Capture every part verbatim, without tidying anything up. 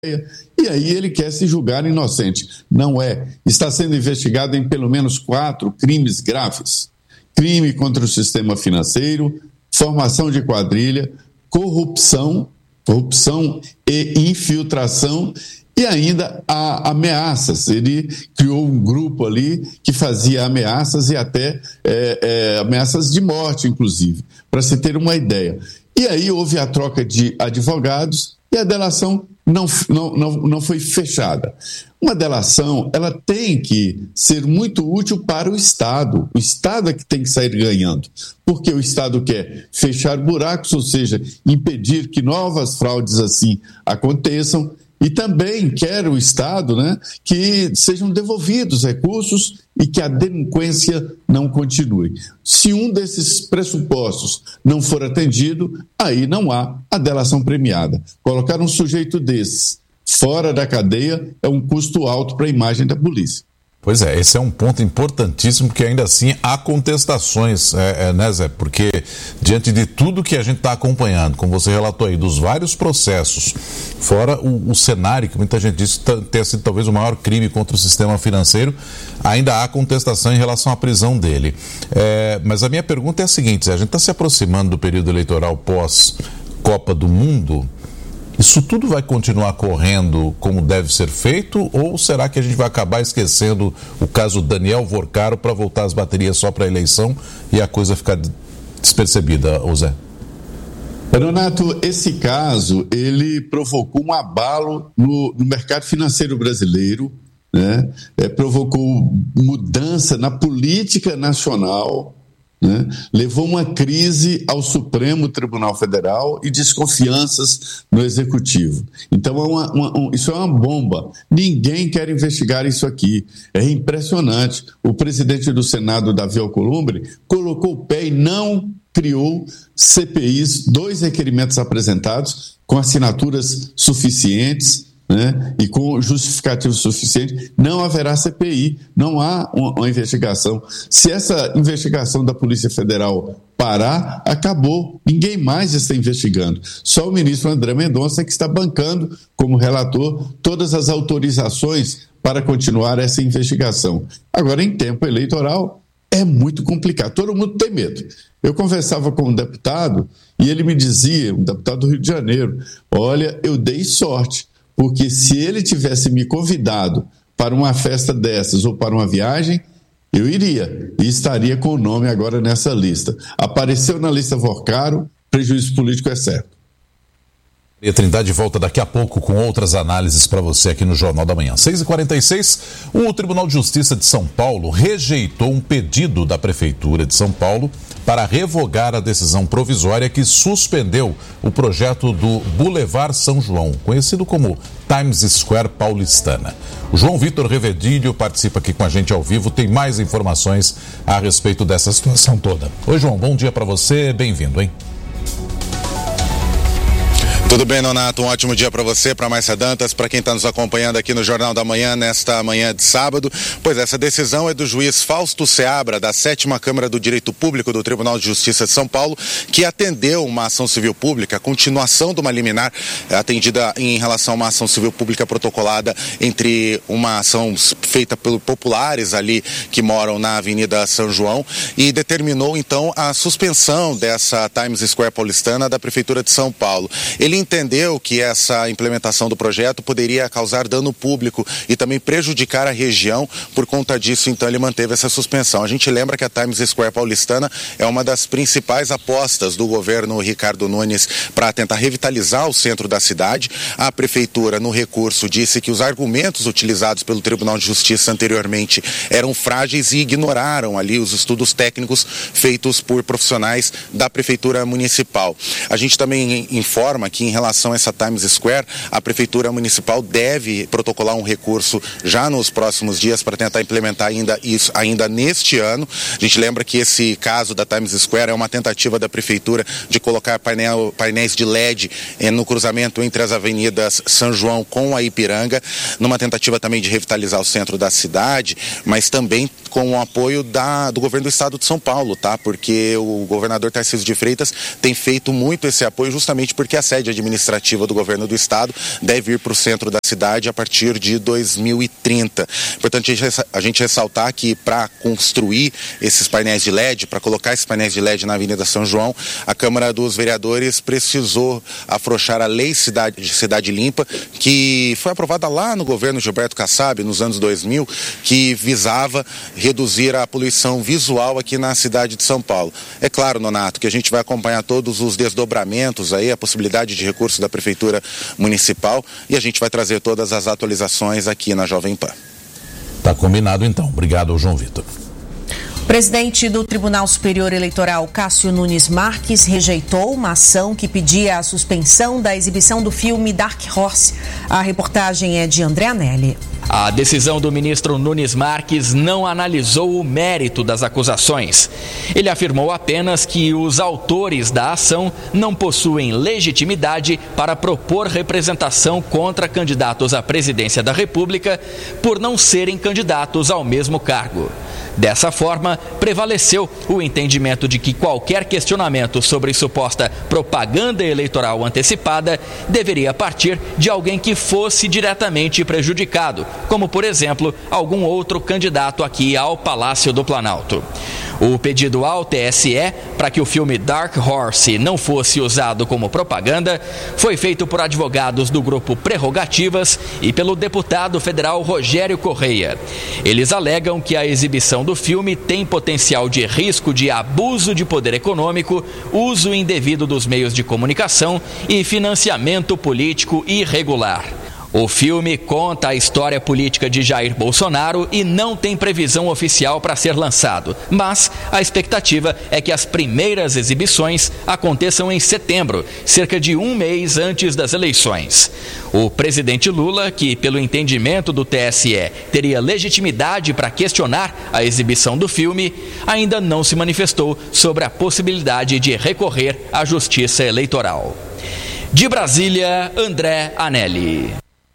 E aí ele quer se julgar inocente. Não é. Está sendo investigado em pelo menos quatro crimes graves. Crime contra o sistema financeiro, formação de quadrilha, corrupção, corrupção e infiltração e ainda há ameaças. Ele criou um grupo ali que fazia ameaças e até é, é, ameaças de morte, inclusive, para se ter uma ideia. E aí houve a troca de advogados e a delação não, não, não, não foi fechada. Uma delação, ela tem que ser muito útil para o Estado. O Estado é que tem que sair ganhando, porque o Estado quer fechar buracos, ou seja, impedir que novas fraudes assim aconteçam, e também quer o Estado, né, que sejam devolvidos recursos e que a delinquência não continue. Se um desses pressupostos não for atendido, aí não há a delação premiada. Colocar um sujeito desses fora da cadeia é um custo alto para a imagem da polícia. Pois é, esse é um ponto importantíssimo, porque ainda assim há contestações, é, é, né, Zé? Porque diante de tudo que a gente está acompanhando, como você relatou aí, dos vários processos, fora o, o cenário, que muita gente disse ter sido talvez o maior crime contra o sistema financeiro, ainda há contestação em relação à prisão dele. É, mas a minha pergunta é a seguinte, Zé, a gente está se aproximando do período eleitoral pós-Copa do Mundo. Isso tudo vai continuar correndo como deve ser feito, ou será que a gente vai acabar esquecendo o caso Daniel Vorcaro para voltar as baterias só para a eleição e a coisa ficar despercebida, ô Zé? Renato, esse caso, ele provocou um abalo no, no mercado financeiro brasileiro, né? É, provocou mudança na política nacional, né? Levou uma crise ao Supremo Tribunal Federal e desconfianças no Executivo. Então, é uma, uma, um, isso é uma bomba. Ninguém quer investigar isso aqui. É impressionante. O presidente do Senado, Davi Alcolumbre, colocou o pé e não criou C P Is, dois requerimentos apresentados com assinaturas suficientes, né, e com justificativo suficiente, não haverá C P I, não há uma, uma investigação. Se essa investigação da Polícia Federal parar, acabou. Ninguém mais está investigando. Só o ministro André Mendonça que está bancando, como relator, todas as autorizações para continuar essa investigação. Agora, em tempo eleitoral, é muito complicado. Todo mundo tem medo. Eu conversava com um deputado e ele me dizia, um deputado do Rio de Janeiro, olha, eu dei sorte, porque se ele tivesse me convidado para uma festa dessas ou para uma viagem, eu iria e estaria com o nome agora nessa lista. Apareceu na lista Vorcaro, prejuízo político é certo. E a Trindade volta daqui a pouco com outras análises para você aqui no Jornal da Manhã. seis e quarenta e seis, o Tribunal de Justiça de São Paulo rejeitou um pedido da Prefeitura de São Paulo para revogar a decisão provisória que suspendeu o projeto do Boulevard São João, conhecido como Times Square paulistana. O João Vitor Revedilho participa aqui com a gente ao vivo, tem mais informações a respeito dessa situação toda. Oi, João, bom dia para você, bem-vindo, hein? Tudo bem, Nonato? Um ótimo dia para você, para Márcia Dantas, para quem está nos acompanhando aqui no Jornal da Manhã, nesta manhã de sábado. Pois essa decisão é do juiz Fausto Seabra, da sétima Câmara do Direito Público do Tribunal de Justiça de São Paulo, que atendeu uma ação civil pública, a continuação de uma liminar atendida em relação a uma ação civil pública protocolada entre uma ação feita pelos populares ali que moram na Avenida São João e determinou então a suspensão dessa Times Square paulistana da Prefeitura de São Paulo. Ele entendeu que essa implementação do projeto poderia causar dano público e também prejudicar a região. Por conta disso, então, ele manteve essa suspensão. A gente lembra que a Times Square paulistana é uma das principais apostas do governo Ricardo Nunes para tentar revitalizar o centro da cidade. A prefeitura, no recurso, disse que os argumentos utilizados pelo Tribunal de Justiça anteriormente eram frágeis e ignoraram ali os estudos técnicos feitos por profissionais da prefeitura municipal. A gente também informa que em relação a essa Times Square, a Prefeitura Municipal deve protocolar um recurso já nos próximos dias para tentar implementar ainda isso ainda neste ano. A gente lembra que esse caso da Times Square é uma tentativa da Prefeitura de colocar painel, painéis de L E D eh, no cruzamento entre as avenidas São João com a Ipiranga, numa tentativa também de revitalizar o centro da cidade, mas também com o apoio da, do governo do estado de São Paulo, tá? Porque o governador Tarcísio de Freitas tem feito muito esse apoio justamente porque a sede administrativa do governo do estado deve ir para o centro da cidade a partir de dois mil e trinta. Importante a gente ressaltar que para construir esses painéis de L E D, para colocar esses painéis de L E D na Avenida São João, a Câmara dos Vereadores precisou afrouxar a Lei Cidade, de Cidade Limpa, que foi aprovada lá no governo Gilberto Kassab, nos anos dois mil, que visava reduzir a poluição visual aqui na cidade de São Paulo. É claro, Nonato, que a gente vai acompanhar todos os desdobramentos aí, a possibilidade de recurso da Prefeitura Municipal, e a gente vai trazer todas as atualizações aqui na Jovem Pan. Tá combinado então. Obrigado, João Vitor. O presidente do Tribunal Superior Eleitoral, Cássio Nunes Marques, rejeitou uma ação que pedia a suspensão da exibição do filme Dark Horse. A reportagem é de André Anelli. A decisão do ministro Nunes Marques não analisou o mérito das acusações. Ele afirmou apenas que os autores da ação não possuem legitimidade para propor representação contra candidatos à presidência da República por não serem candidatos ao mesmo cargo. Dessa forma, prevaleceu o entendimento de que qualquer questionamento sobre suposta propaganda eleitoral antecipada deveria partir de alguém que fosse diretamente prejudicado, como, por exemplo, algum outro candidato aqui ao Palácio do Planalto. O pedido ao T S E para que o filme Dark Horse não fosse usado como propaganda foi feito por advogados do grupo Prerrogativas e pelo deputado federal Rogério Correia. Eles alegam que a exibição do filme tem potencial de risco de abuso de poder econômico, uso indevido dos meios de comunicação e financiamento político irregular. O filme conta a história política de Jair Bolsonaro e não tem previsão oficial para ser lançado, mas a expectativa é que as primeiras exibições aconteçam em setembro, cerca de um mês antes das eleições. O presidente Lula, que pelo entendimento do T S E teria legitimidade para questionar a exibição do filme, ainda não se manifestou sobre a possibilidade de recorrer à Justiça Eleitoral. De Brasília, André Anelli.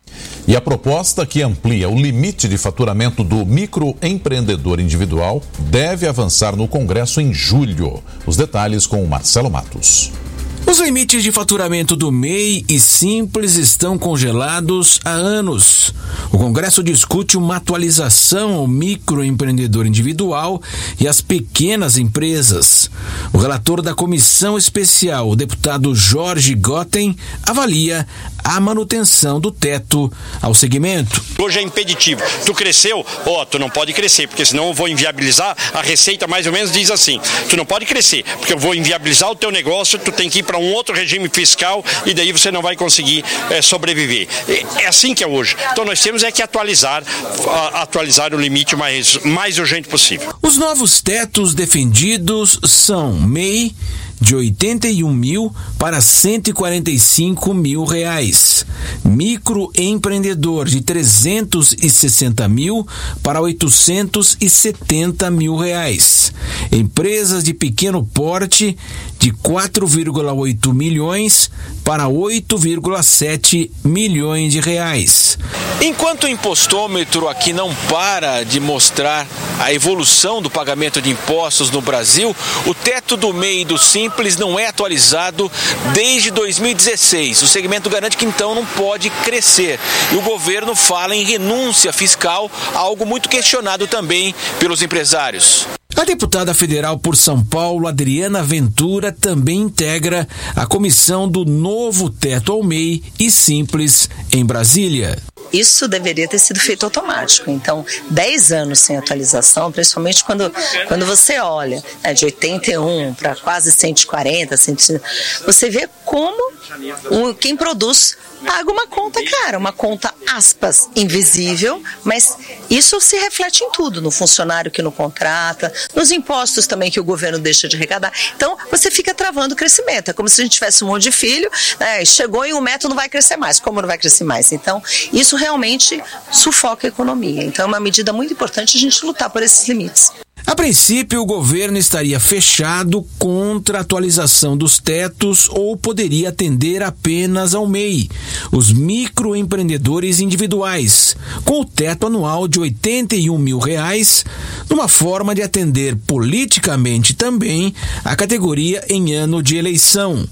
E a proposta que amplia o limite de faturamento do microempreendedor individual deve avançar no Congresso em julho. Os detalhes com o Marcelo Matos. Os limites de faturamento do M E I e Simples estão congelados há anos. O Congresso discute uma atualização ao microempreendedor individual e às pequenas empresas. O relator da comissão especial, o deputado Jorge Gotten, avalia a manutenção do teto ao segmento. Hoje é impeditivo. Tu cresceu, ó, oh, tu não pode crescer, porque senão eu vou inviabilizar. A Receita mais ou menos diz assim, tu não pode crescer, porque eu vou inviabilizar o teu negócio, tu tem que ir para um outro regime fiscal e daí você não vai conseguir é, sobreviver. É assim que é hoje. Então nós temos é que atualizar, a, atualizar o limite mais, mais urgente possível. Os novos tetos defendidos são M E I de oitenta e um mil para cento e quarenta e cinco mil reais. Microempreendedor de trezentos e sessenta mil para oitocentos e setenta mil reais. Empresas de pequeno porte de quatro vírgula oito milhões para oito vírgula sete milhões de reais. Enquanto o impostômetro aqui não para de mostrar a evolução do pagamento de impostos no Brasil, o teto do M E I e do Simples não é atualizado desde dois mil e dezesseis. O segmento garante que então não pode crescer. E o governo fala em renúncia fiscal, algo muito questionado também pelos empresários. A deputada federal por São Paulo, Adriana Ventura, também integra a comissão do novo teto ao M E I e Simples em Brasília. Isso deveria ter sido feito automático. Então, dez anos sem atualização, principalmente quando, quando você olha, né, de oitenta e um para quase cento e quarenta, cento e cinquenta, você vê como o, quem produz paga uma conta cara, uma conta, aspas, invisível, mas isso se reflete em tudo, no funcionário que não contrata, nos impostos também que o governo deixa de arrecadar. Então, você fica travando o crescimento. É como se a gente tivesse um monte de filho, né, chegou em um metro, não vai crescer mais. Como não vai crescer mais? Então, isso realmente sufoca a economia. Então, é uma medida muito importante a gente lutar por esses limites. A princípio, o governo estaria fechado contra a atualização dos tetos ou poderia atender apenas ao M E I, os microempreendedores individuais, com o teto anual de oitenta e um mil reais, numa forma de atender politicamente também a categoria em ano de eleição.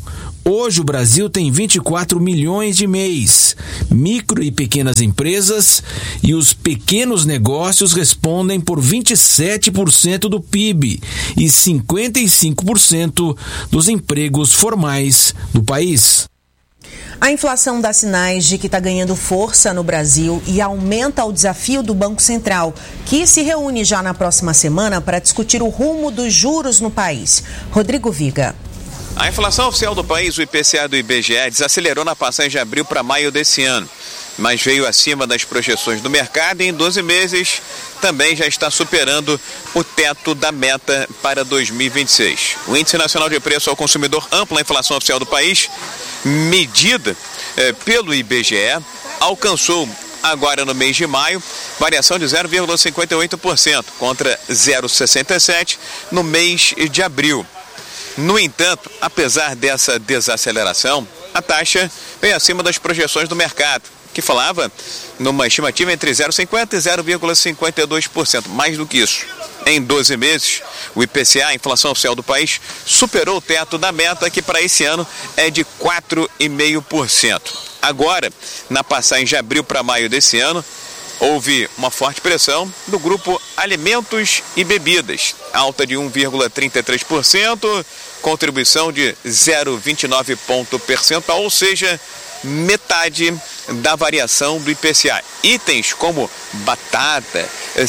Hoje o Brasil tem vinte e quatro milhões de M E Is, micro e pequenas empresas, e os pequenos negócios respondem por vinte e sete por cento do P I B e cinquenta e cinco por cento dos empregos formais do país. A inflação dá sinais de que está ganhando força no Brasil e aumenta o desafio do Banco Central, que se reúne já na próxima semana para discutir o rumo dos juros no país. Rodrigo Viga. A inflação oficial do país, o I P C A do I B G E, desacelerou na passagem de abril para maio desse ano, mas veio acima das projeções do mercado e em doze meses também já está superando o teto da meta para dois mil e vinte e seis. O Índice Nacional de Preço ao Consumidor Amplo, a inflação oficial do país, medida eh, pelo I B G E, alcançou agora no mês de maio variação de zero vírgula cinquenta e oito por cento contra zero vírgula sessenta e sete por cento no mês de abril. No entanto, apesar dessa desaceleração, a taxa veio acima das projeções do mercado, que falava numa estimativa entre zero vírgula cinquenta por cento e zero vírgula cinquenta e dois por cento. Mais do que isso, em doze meses, o I P C A, a inflação oficial do país, superou o teto da meta, que para esse ano é de quatro vírgula cinco por cento. Agora, na passagem de abril para maio desse ano, houve uma forte pressão do grupo Alimentos e Bebidas, alta de um vírgula trinta e três por cento, contribuição de zero vírgula vinte e nove ponto percentual, ou seja, metade da variação do I P C A. Itens como batata,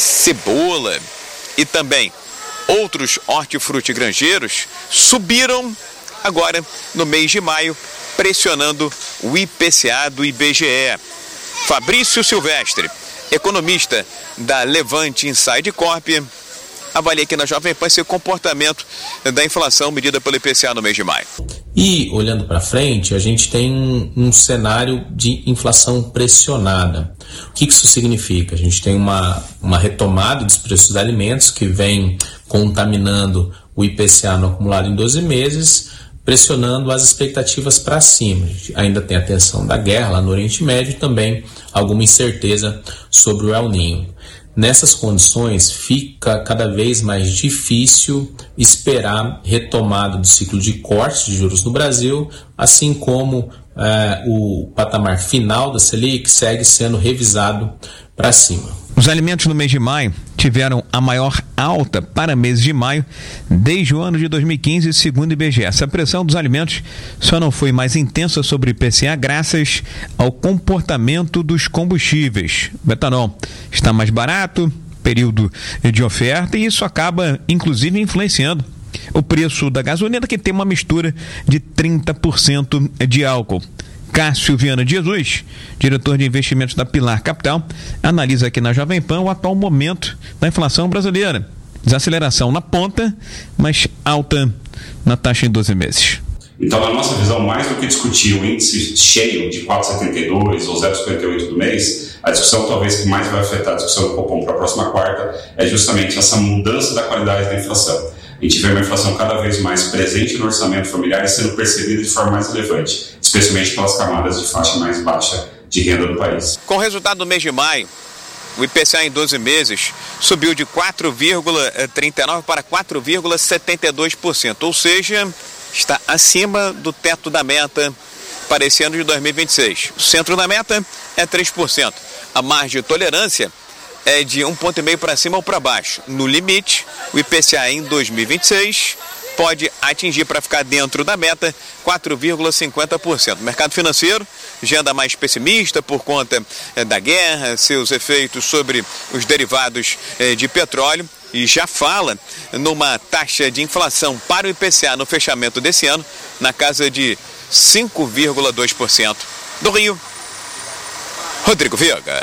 cebola e também outros hortifruti granjeiros subiram agora no mês de maio, pressionando o I P C A do I B G E. Fabrício Silvestre, economista da Levante Inside Corp, avalia aqui na Jovem Pan esse comportamento da inflação medida pelo I P C A no mês de maio. E, olhando para frente, a gente tem um cenário de inflação pressionada. O que isso significa? A gente tem uma, uma retomada dos preços dos alimentos que vem contaminando o I P C A no acumulado em doze meses, pressionando as expectativas para cima. A gente ainda tem a tensão da guerra lá no Oriente Médio e também alguma incerteza sobre o El Niño. Nessas condições, fica cada vez mais difícil esperar retomada do ciclo de cortes de juros no Brasil, assim como eh, o patamar final da Selic segue sendo revisado para cima. Os alimentos no mês de maio tiveram a maior alta para mês de maio desde o ano de dois mil e quinze, segundo o I B G E. Essa pressão dos alimentos só não foi mais intensa sobre o I P C A graças ao comportamento dos combustíveis. O etanol está mais barato, período de oferta, e isso acaba inclusive influenciando o preço da gasolina, que tem uma mistura de trinta por cento de álcool. Cássio Viana de Jesus, diretor de investimentos da Pilar Capital, analisa aqui na Jovem Pan o atual momento da inflação brasileira. Desaceleração na ponta, mas alta na taxa em doze meses. Então, na nossa visão, mais do que discutir o índice cheio de quatro vírgula setenta e dois ou zero vírgula cinquenta e oito do mês, a discussão talvez que mais vai afetar a discussão do Copom para a próxima quarta é justamente essa mudança da qualidade da inflação. A gente vê uma inflação cada vez mais presente no orçamento familiar e sendo percebida de forma mais relevante, especialmente pelas camadas de faixa mais baixa de renda do país. Com o resultado do mês de maio, o I P C A em doze meses subiu de quatro vírgula trinta e nove por cento para quatro vírgula setenta e dois por cento, ou seja, está acima do teto da meta para esse ano de dois mil e vinte e seis. O centro da meta é três por cento. A margem de tolerância é de um ponto e meio para cima ou para baixo. No limite, o I P C A em dois mil e vinte e seis pode atingir, para ficar dentro da meta, quatro vírgula cinquenta por cento. O mercado financeiro já anda mais pessimista por conta eh, da guerra, seus efeitos sobre os derivados eh, de petróleo, e já fala numa taxa de inflação para o I P C A no fechamento desse ano na casa de cinco vírgula dois por cento. Do Rio, Rodrigo Viga.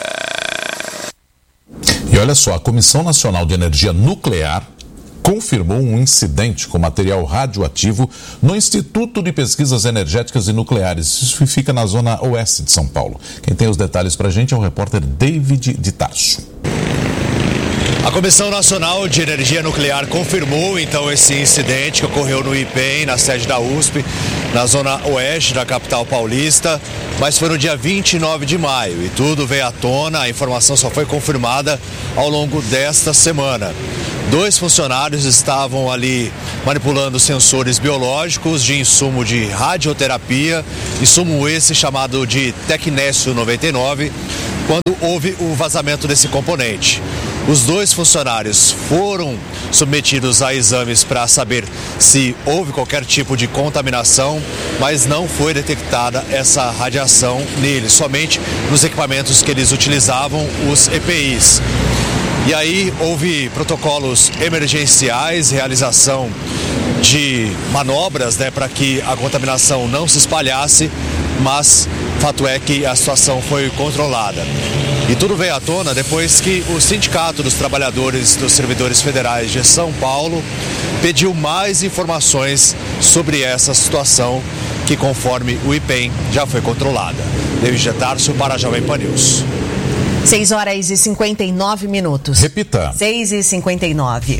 E olha só, a Comissão Nacional de Energia Nuclear confirmou um incidente com material radioativo no Instituto de Pesquisas Energéticas e Nucleares. Isso fica na zona oeste de São Paulo. Quem tem os detalhes para a gente é o repórter David de Tarso. A Comissão Nacional de Energia Nuclear confirmou então esse incidente que ocorreu no IPEM, na sede da U S P, na zona oeste da capital paulista, mas foi no dia vinte e nove de maio e tudo veio à tona, a informação só foi confirmada ao longo desta semana. Dois funcionários estavam ali manipulando sensores biológicos de insumo de radioterapia, insumo esse chamado de Tecnésio noventa e nove, quando houve o vazamento desse componente. Os dois funcionários foram submetidos a exames para saber se houve qualquer tipo de contaminação, mas não foi detectada essa radiação neles, somente nos equipamentos que eles utilizavam, os E P Is. E aí houve protocolos emergenciais, realização de manobras, né, para que a contaminação não se espalhasse, mas fato é que a situação foi controlada. E tudo veio à tona depois que o Sindicato dos Trabalhadores dos Servidores Federais de São Paulo pediu mais informações sobre essa situação que, conforme o IPEM, já foi controlada. David Getárcio para a Jovem Pan News. seis horas e cinquenta e nove minutos. Repita. seis e cinquenta e nove.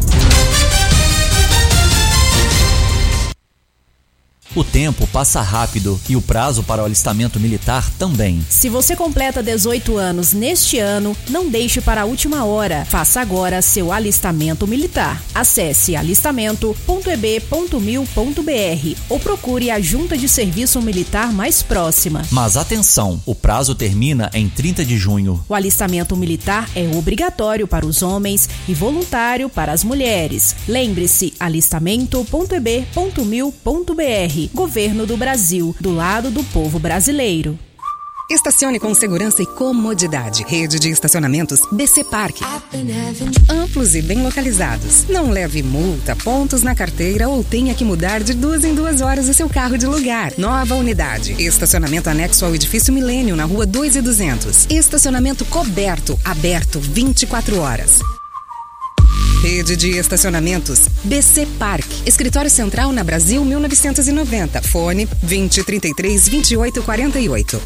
O tempo passa rápido e o prazo para o alistamento militar também. Se você completa dezoito anos neste ano, não deixe para a última hora. Faça agora seu alistamento militar. Acesse alistamento ponto e b ponto mil ponto b r ou procure a Junta de Serviço Militar mais próxima. Mas atenção, o prazo termina em trinta de junho. O alistamento militar é obrigatório para os homens e voluntário para as mulheres. Lembre-se, alistamento ponto e b ponto mil ponto b r. Governo do Brasil, do lado do povo brasileiro. Estacione com segurança e comodidade. Rede de estacionamentos B C Parque. Amplos e bem localizados. Não leve multa, pontos na carteira ou tenha que mudar de duas em duas horas o seu carro de lugar. Nova unidade. Estacionamento anexo ao edifício Milênio, na rua dois e duzentos. Estacionamento coberto, aberto vinte e quatro horas. Rede de estacionamentos B C Parque. Escritório Central na Brasil mil novecentos e noventa. Fone vinte, trinta e três, vinte e oito, quarenta e oito.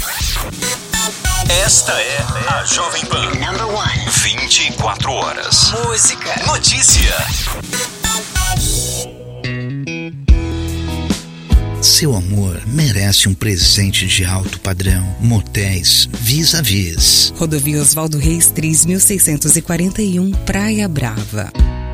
Esta é a Jovem Pan. Number one. vinte e quatro horas. Música. Notícia. Seu amor merece um presente de alto padrão. Motéis Vis-a-Vis. Rodovia Oswaldo Reis três mil seiscentos e quarenta e um, Praia Brava.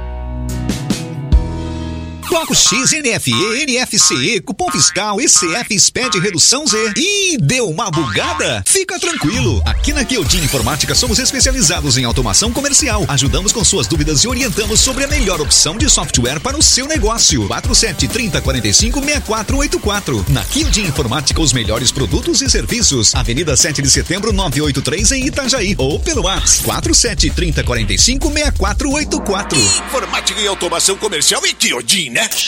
Bloco X, N F E, N F C E, cupom fiscal, E C F, Sped, redução Z. Ih, deu uma bugada? Fica tranquilo. Aqui na Kyodin Informática somos especializados em automação comercial. Ajudamos com suas dúvidas e orientamos sobre a melhor opção de software para o seu negócio. quatro sete, trinta, quarenta e cinco, sessenta e quatro oitenta e quatro. Na Kyodin Informática, os melhores produtos e serviços. Avenida sete de setembro, novecentos e oitenta e três, em Itajaí. Ou pelo WhatsApp quatro sete, trinta, quarenta e cinco, sessenta e quatro oitenta e quatro. Informática e automação comercial e Kyodin, né?